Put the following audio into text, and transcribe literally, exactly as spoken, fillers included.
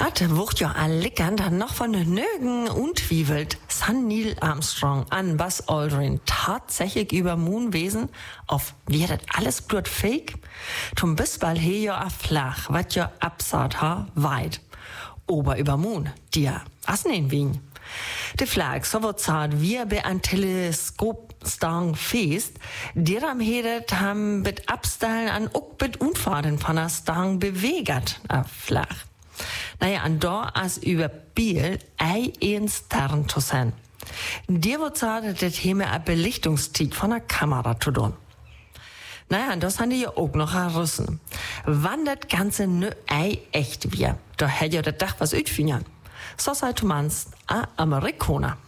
Dat wucht ja allikant noch von Nögen untwiebelt. San Neil Armstrong an Buzz Aldrin tatsächlich über Moonwesen? Auf wie das alles blut fake? Zum Bisbal he ja a flach, wat ja absaat ha weit. Ober über Moon, dir asnen wien. De Flag, so wird zart, wir bei ein Teleskop stang fest, dir am Hedet ham mit Abstellen an uck mit Unfaden von der Stang bewegert, a flach. Naja, an da as über Biel ei ein Stern zu sein. Dir wird zart, das Thema a Belichtungstiet von der Kamera zu tun. Naja, und das haben die ja auch noch herausgefunden. Wann das Ganze ne ei echt wir, da hätte ja das Dach was utfinjan. So sei du meinst, a Amerikaner.